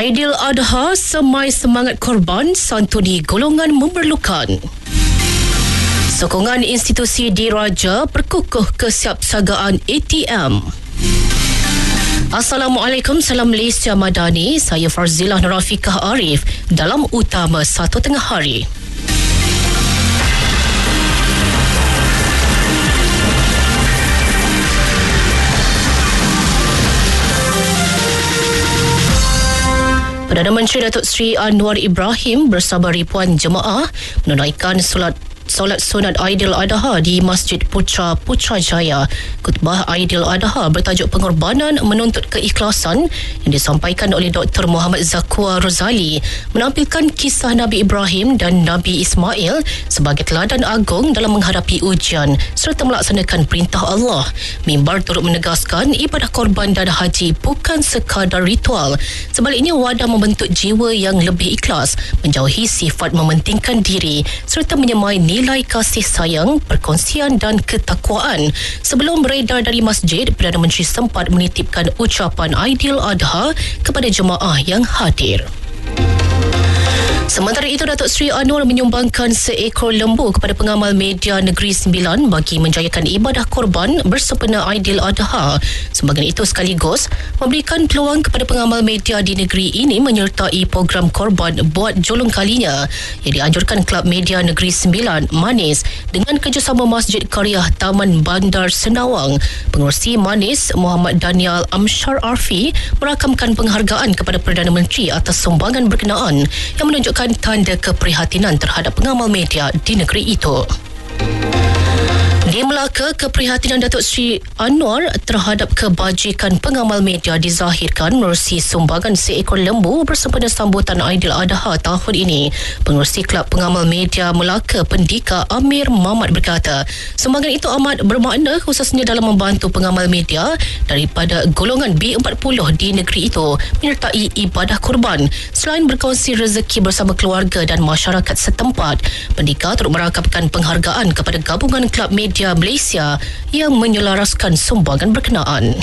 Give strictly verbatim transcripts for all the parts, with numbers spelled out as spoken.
Aidiladha semai semangat korban santuni golongan memerlukan. Sokongan institusi diraja perkukuh kesiapsiagaan A T M. Assalamualaikum, salam Malaysia Madani. Saya Farzilah Nurafikah Arif dalam Utama Satu Tengah Hari. Perdana Menteri Datuk Seri Anwar Ibrahim bersama ribuan jemaah menunaikan solat Solat sunat Aidiladha di Masjid Putra Putrajaya. Khutbah Aidiladha bertajuk Pengorbanan Menuntut Keikhlasan yang disampaikan oleh Doktor Muhammad Zakwa Rozali menampilkan kisah Nabi Ibrahim dan Nabi Ismail sebagai teladan agung dalam menghadapi ujian serta melaksanakan perintah Allah. Mimbar turut menegaskan ibadah korban dan haji bukan sekadar ritual. Sebaliknya, wadah membentuk jiwa yang lebih ikhlas, menjauhi sifat mementingkan diri serta menyemai nilai nilai kasih sayang, perkongsian dan ketakwaan. Sebelum beredar dari masjid, Perdana Menteri sempat menitipkan ucapan Aidiladha kepada jemaah yang hadir. Sementara itu, Datuk Seri Anwar menyumbangkan seekor lembu kepada pengamal media Negeri Sembilan bagi menjayakan ibadah korban bersempena Aidiladha. Sebahagian itu sekaligus memberikan peluang kepada pengamal media di negeri ini menyertai program korban buat julung kalinya yang dianjurkan Kelab Media Negeri Sembilan, Manis, dengan kerjasama Masjid Karya Taman Bandar Senawang. Pengerusi Manis, Muhammad Daniel Amshar Arfi, merakamkan penghargaan kepada Perdana Menteri atas sumbangan berkenaan yang menunjukkan tanda keprihatinan terhadap pengamal media di negeri itu. Di Melaka, keprihatinan Datuk Seri Anwar terhadap kebajikan pengamal media dizahirkan menerusi sumbangan seekor lembu bersempena sambutan Aidiladha tahun ini. Pengerusi Kelab Pengamal Media Melaka, Pendika Amir Mamat berkata, sumbangan itu amat bermakna khususnya dalam membantu pengamal media daripada golongan B empat puluh di negeri itu menyertai ibadah korban. Selain berkongsi rezeki bersama keluarga dan masyarakat setempat, Pendika turut merakamkan penghargaan kepada gabungan Kelab Media Malaysia yang menyelaraskan sumbangan berkenaan.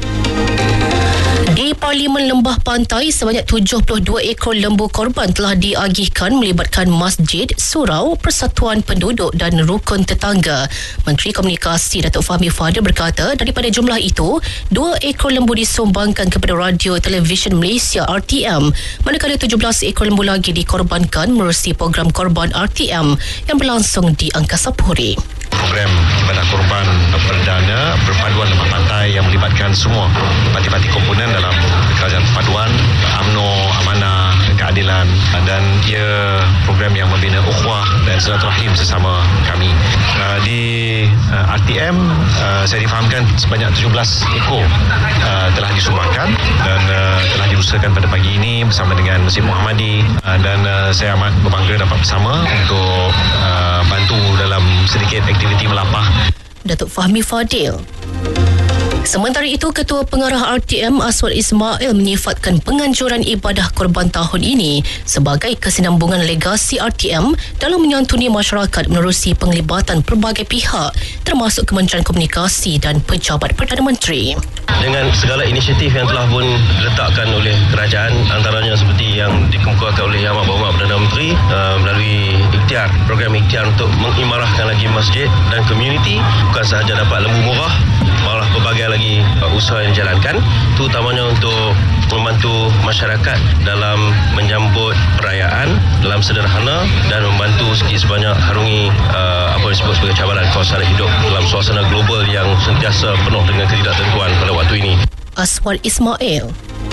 Di Parlimen Lembah Pantai, sebanyak tujuh puluh dua ekor lembu korban telah diagihkan melibatkan masjid, surau, persatuan penduduk dan rukun tetangga. Menteri Komunikasi Datuk Fahmi Fadil berkata daripada jumlah itu, dua ekor lembu disumbangkan kepada Radio Televisyen Malaysia R T M, manakala tujuh belas ekor lembu lagi dikorbankan menerusi program korban R T M yang berlangsung di Angkasa Puri. Program ibadah korban perdana berpaduan lembah pantai yang melibatkan semua parti-parti komponen dalam kerajaan perpaduan, U M N O, amanah, keadilan, dan ia program yang membina ukhuwah dan silaturahim sesama kami. Uh, di uh, R T M uh, saya difahamkan sebanyak tujuh belas ekor uh, telah disumbangkan dan uh, telah diusahakan pada pagi ini bersama dengan Masjid Muhammadi, uh, dan uh, saya amat berbangga dapat bersama untuk uh, bantu dalam sedikit aktiviti melapah. Datuk Fahmi Fadil. Sementara itu, Ketua Pengarah R T M Aswad Ismail menyifatkan penganjuran ibadah korban tahun ini sebagai kesinambungan legasi R T M dalam menyantuni masyarakat menerusi penglibatan pelbagai pihak termasuk Kementerian Komunikasi dan Pejabat Perdana Menteri. Dengan segala inisiatif yang telah pun diletakkan oleh kerajaan, antaranya seperti yang dikemukakan oleh Yang Amat Berhormat Perdana Menteri uh, melalui ikhtiar, program ikhtiar untuk mengimarahkan lagi masjid dan komuniti, bukan sahaja dapat lembu murah, malah berbagai lagi uh, usaha yang dijalankan, terutamanya untuk membantu masyarakat dalam menyambut perayaan dalam sederhana dan membantu sikit sebanyak harungi uh, apa yang disebut sebagai cabaran kos hidup dalam suasana global yang sentiasa penuh dengan ketidaktentuan pada waktu ini. Aswad Ismail.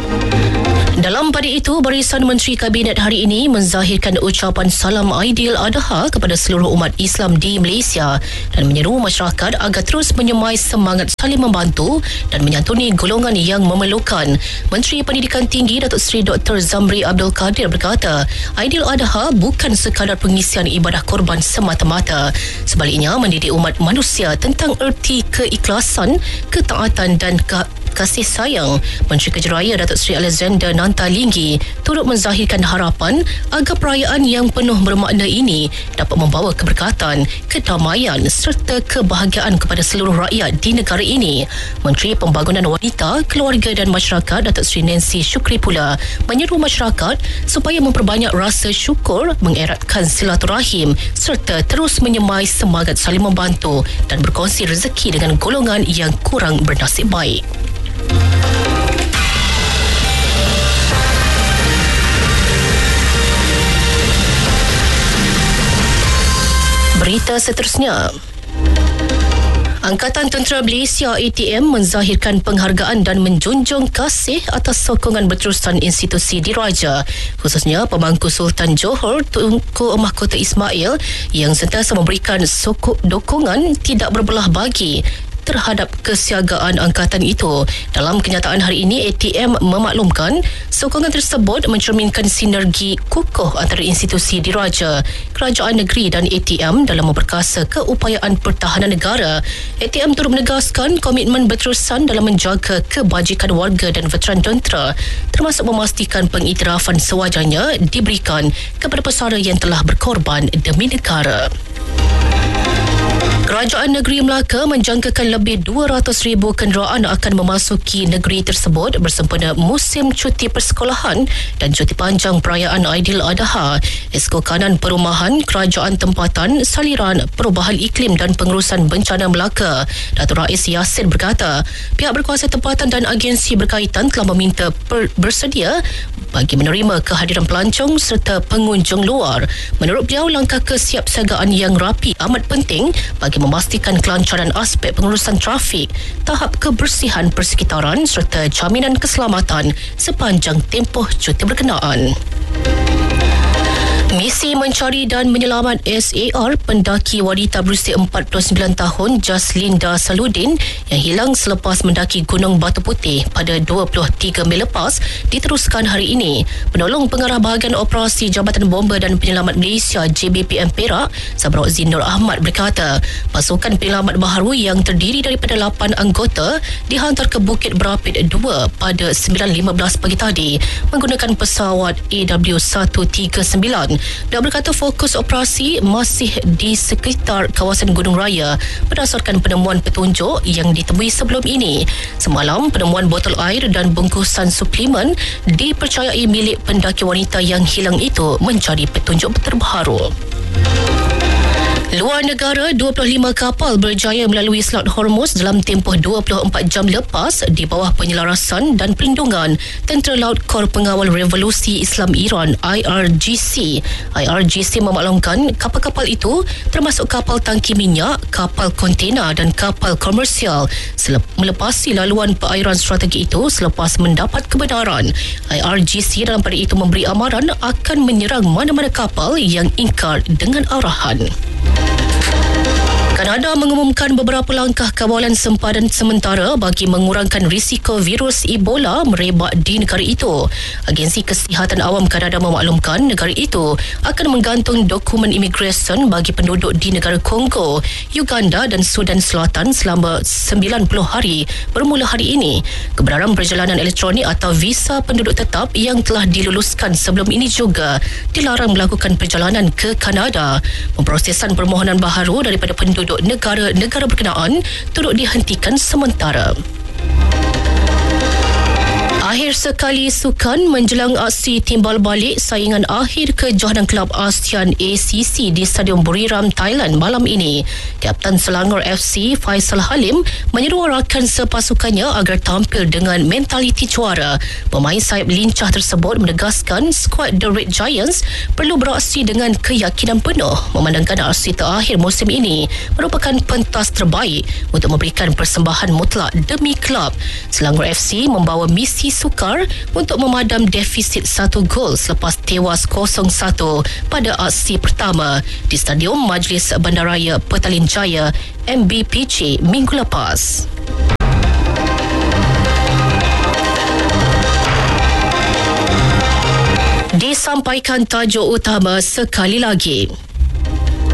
Dalam pada itu, Barisan Menteri Kabinet hari ini menzahirkan ucapan salam Aidiladha kepada seluruh umat Islam di Malaysia dan menyeru masyarakat agar terus menyemai semangat saling membantu dan menyantuni golongan yang memerlukan. Menteri Pendidikan Tinggi Datuk Seri Doktor Zamri Abdul Kadir berkata, Aidiladha bukan sekadar pengisian ibadah korban semata-mata. Sebaliknya, mendidik umat manusia tentang erti keikhlasan, ketaatan dan ke kasih sayang, Menteri Kejaraya Datuk Seri Alexander Nantalinggi turut menzahirkan harapan agar perayaan yang penuh bermakna ini dapat membawa keberkatan, kedamaian serta kebahagiaan kepada seluruh rakyat di negara ini. Menteri Pembangunan Wanita, Keluarga dan Masyarakat Datuk Seri Nancy Shukri pula menyeru masyarakat supaya memperbanyak rasa syukur, mengeratkan silaturahim serta terus menyemai semangat saling membantu dan berkongsi rezeki dengan golongan yang kurang bernasib baik. Berita seterusnya. Angkatan Tentera Malaysia A T M menzahirkan penghargaan dan menjunjung kasih atas sokongan berterusan institusi diraja, khususnya Pemangku Sultan Johor Tunku Mahkota Ismail yang sentiasa memberikan sokong dukungan tidak berbelah bagi terhadap kesiagaan angkatan itu. Dalam kenyataan hari ini, A T M memaklumkan sokongan tersebut mencerminkan sinergi kukuh antara institusi diraja, kerajaan negeri dan A T M dalam memperkasa keupayaan pertahanan negara. A T M turut menegaskan komitmen berterusan dalam menjaga kebajikan warga dan veteran tentera, termasuk memastikan pengiktirafan sewajarnya diberikan kepada pesara yang telah berkorban demi negara. Kerajaan Negeri Melaka menjangkakan lebih dua ratus ribu kenderaan akan memasuki negeri tersebut bersempena musim cuti persekolahan dan cuti panjang perayaan Aidiladha. Esko Kanan Perumahan Kerajaan Tempatan, Saliran, Perubahan Iklim dan Pengurusan Bencana Melaka, Datuk Rais Yassin berkata, pihak berkuasa tempatan dan agensi berkaitan telah meminta per- bersedia bagi menerima kehadiran pelancong serta pengunjung luar. Menurut beliau, langkah kesiapsiagaan yang rapi amat penting bagi memastikan kelancaran aspek pengurusan trafik, tahap kebersihan persekitaran serta jaminan keselamatan sepanjang tempoh cuti berkenaan. Misi mencari dan menyelamat S A R pendaki wanita berusia empat puluh sembilan tahun Jaslinda Saludin yang hilang selepas mendaki Gunung Batu Putih pada dua puluh tiga Mei lepas diteruskan hari ini. Penolong Pengarah Bahagian Operasi Jabatan Bomba dan Penyelamat Malaysia J B P M Perak, Sabrozi Nur Ahmad berkata, pasukan penyelamat baharu yang terdiri daripada lapan anggota dihantar ke Bukit Berapit dua pada sembilan lima belas pagi tadi menggunakan pesawat A W seratus tiga puluh sembilan. Dia berkata fokus operasi masih di sekitar kawasan Gunung Raya berdasarkan penemuan petunjuk yang ditemui sebelum ini. Semalam, penemuan botol air dan bungkusan suplemen dipercayai milik pendaki wanita yang hilang itu menjadi petunjuk terbaru. Luar negara, dua puluh lima kapal berjaya melalui Selat Hormuz dalam tempoh dua puluh empat jam lepas di bawah penyelarasan dan perlindungan Tentera Laut Kor Pengawal Revolusi Islam Iran I R G C. I R G C memaklumkan kapal-kapal itu termasuk kapal tangki minyak, kapal kontena dan kapal komersial melepasi laluan perairan strategi itu selepas mendapat kebenaran. I R G C dalam pada itu memberi amaran akan menyerang mana-mana kapal yang ingkar dengan arahan. Kanada mengumumkan beberapa langkah kawalan sempadan sementara bagi mengurangkan risiko virus Ebola merebak di negara itu. Agensi Kesihatan Awam Kanada memaklumkan negara itu akan menggantung dokumen imigresen bagi penduduk di negara Kongo, Uganda dan Sudan Selatan selama sembilan puluh hari bermula hari ini. Kebenaran perjalanan elektronik atau visa penduduk tetap yang telah diluluskan sebelum ini juga dilarang melakukan perjalanan ke Kanada. Pemprosesan permohonan baharu daripada penduduk negara-negara berkenaan turut dihentikan sementara. Akhir sekali sukan menjelang aksi timbal balik saingan akhir kejohanan Kelab ASEAN A C C di Stadium Buriram, Thailand malam ini. Kapten Selangor F C Faisal Halim menyeru rakan sepasukannya agar tampil dengan mentaliti juara. Pemain sayap lincah tersebut menegaskan skuad The Red Giants perlu beraksi dengan keyakinan penuh memandangkan aksi terakhir musim ini merupakan pentas terbaik untuk memberikan persembahan mutlak demi kelab. Selangor F C membawa misi sukar untuk memadam defisit satu gol selepas tewas kosong satu pada aksi pertama di Stadium Majlis Bandaraya Petaling Jaya M B P C minggu lepas. Disampaikan tajuk utama sekali lagi.